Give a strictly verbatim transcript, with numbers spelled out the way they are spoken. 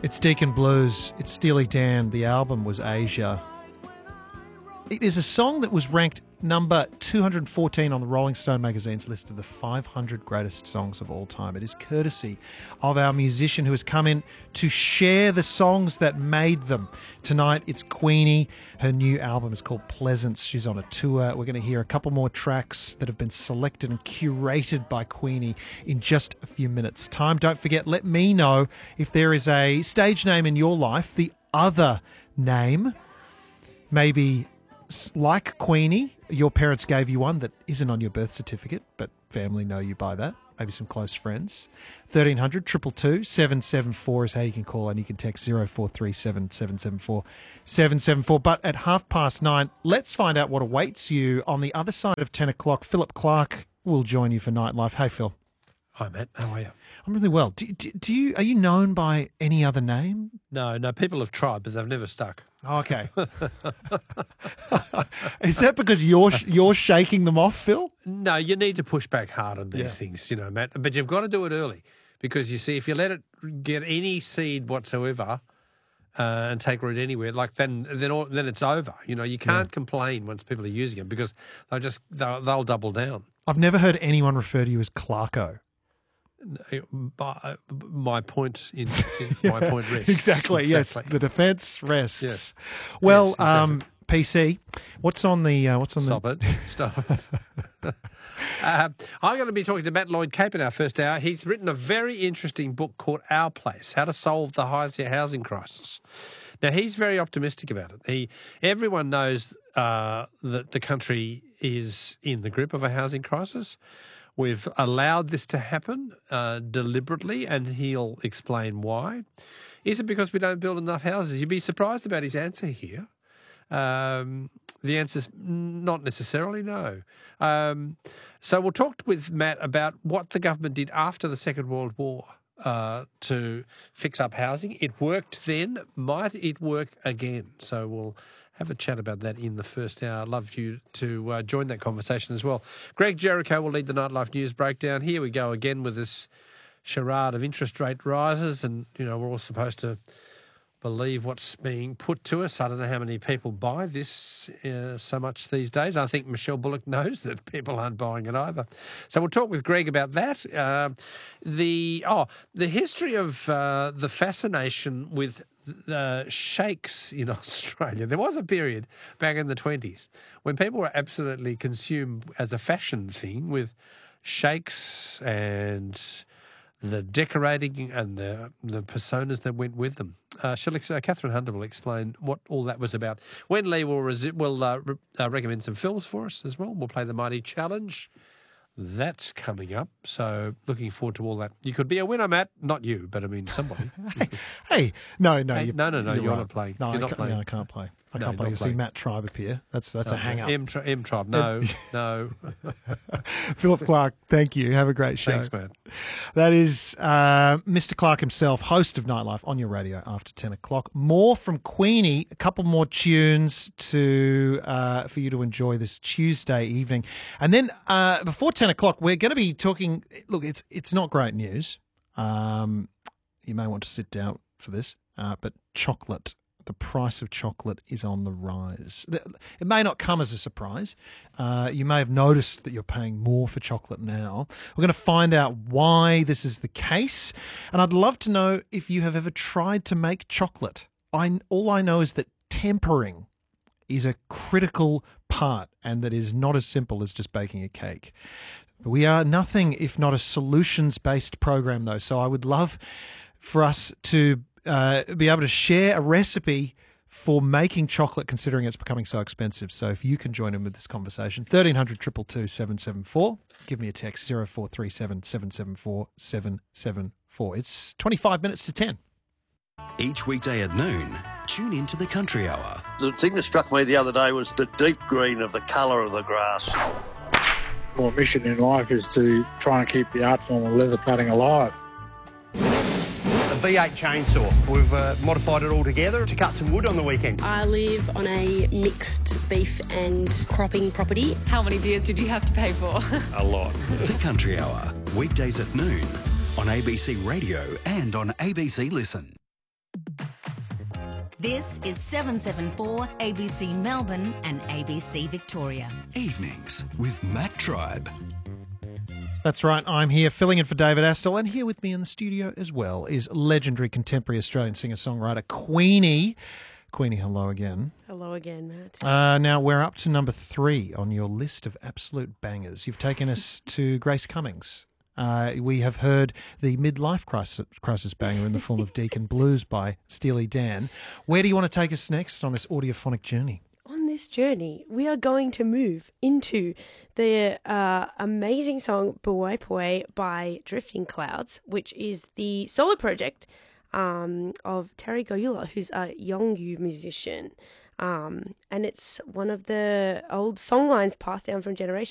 It's Deacon Blues, it's Steely Dan, the album was Asia. It is a song that was ranked number two hundred fourteen on the Rolling Stone magazine's list of the five hundred greatest songs of all time. It is courtesy of our musician who has come in to share the songs that made them. Tonight it's Queenie. Her new album is called Pleasance. She's on a tour. We're going to hear a couple more tracks that have been selected and curated by Queenie in just a few minutes' time. Don't forget, let me know if there is a stage name in your life, the other name, maybe like Queenie, your parents gave you one that isn't on your birth certificate, but family know you by that. Maybe some close friends. thirteen hundred, two two two, seven seven four is how you can call, and you can text zero four three seven, seven seven four, seven seven four. But at half past nine, let's find out what awaits you on the other side of ten o'clock. Philip Clark will join you for Nightlife. Hey, Phil. Hi, Matt. How are you? I'm really well. Do, do, do you are you known by any other name? No, no. People have tried, but they've never stuck. Oh, okay. Is that because you're you're shaking them off, Phil? No, you need to push back hard on these Yeah. things, you know, Matt. But you've got to do it early because you see, if you let it get any seed whatsoever uh, and take root anywhere, like then then all, then it's over. You know, you can't Yeah. complain once people are using it because they'll just they'll, they'll double down. I've never heard anyone refer to you as Clarko. My, my point in, in my point rests. Exactly, yes. The defence rests. Yes. Well, Yes, exactly. um, P C, what's on the uh, what's on Stop the it. Stop it. uh, I'm going to be talking to Matt Lloyd Cape in our first hour. He's written a very interesting book called Our Place, How to Solve the Housing Crisis. Now, he's very optimistic about it. He, everyone knows uh, that the country is in the grip of a housing crisis. We've allowed this to happen uh, deliberately, and he'll explain why. Is it because we don't build enough houses? You'd be surprised about his answer here. Um, the answer's not necessarily no. Um, so we'll talk with Matt about what the government did after the Second World War uh, to fix up housing. It worked then. Might it work again? So we'll have a chat about that in the first hour. I'd love you to uh, join that conversation as well. Greg Jericho will lead the Nightlife News Breakdown. Here we go again with this charade of interest rate rises, and, you know, we're all supposed to believe what's being put to us. I don't know how many people buy this uh, so much these days. I think Michelle Bullock knows that people aren't buying it either. So we'll talk with Greg about that. Uh, the oh, the history of uh, the fascination with uh, sheikhs in Australia. There was a period back in the twenties when people were absolutely consumed as a fashion thing with sheikhs and the decorating and the the personas that went with them. Uh, she'll, uh, Catherine Hunter will explain what all that was about. Wen Lee will, resi- will uh, re- uh, recommend some films for us as well. We'll play the Mighty Challenge. That's coming up. So looking forward to all that. You could be a winner, Matt. Not you, but I mean somebody. hey, hey, no, no. Hey, you, no, no, no. You're, you're not playing. No, you're I not can't, playing. no, I can't play. I No, can't play. not You'll see playing. Matt Tribe appear. That's that's a Uh, hang up. M, tri- M Tribe. No, no. Philip Clark, thank you. Have a great show. Thanks, man. That is uh, Mister Clark himself, host of Nightlife on your radio after ten o'clock. More from Queenie, a couple more tunes to uh, for you to enjoy this Tuesday evening. And then uh, before ten o'clock, we're going to be talking, look, it's it's not great news. Um, you may want to sit down for this, uh, but chocolate. The price of chocolate is on the rise. It may not come as a surprise. Uh, you may have noticed that you're paying more for chocolate now. We're going to find out why this is the case. And I'd love to know if you have ever tried to make chocolate. I, all I know is that tempering is a critical part and that is not as simple as just baking a cake. We are nothing if not a solutions-based program, though. So I would love for us to Uh, be able to share a recipe for making chocolate, considering it's becoming so expensive. So if you can join in with this conversation, thirteen hundred, two two two, seven seven four. Give me a text, zero four three seven, seven seven four, seven seven four. It's twenty-five minutes to ten. Each weekday at noon, tune in to the Country Hour. The thing that struck me the other day was the deep green of the colour of the grass. My mission in life is to try and keep the art form of leather cutting alive. A V eight chainsaw. We've uh, modified it all together to cut some wood on the weekend. I live on a mixed beef and cropping property. How many beers did you have to pay for? A lot. The Country Hour, weekdays at noon on A B C Radio and on A B C Listen. This is seven seven four A B C Melbourne and A B C Victoria. Evenings with Matt Tribe. That's right, I'm here filling in for David Astle, and here with me in the studio as well is legendary contemporary Australian singer-songwriter Queenie. Queenie, hello again. Hello again, Matt. Uh, now, we're up to number three on your list of absolute bangers. You've taken us to Grace Cummings. Uh, we have heard the midlife crisis, crisis banger in the form of Deacon Blues by Steely Dan. Where do you want to take us next on this audiophonic journey? On this journey, we are going to move into the uh, amazing song Pawai Pawai by Drifting Clouds, which is the solo project um, of Terry Goyula, who's a Yolngu musician. Um, and it's one of the old songlines passed down from generation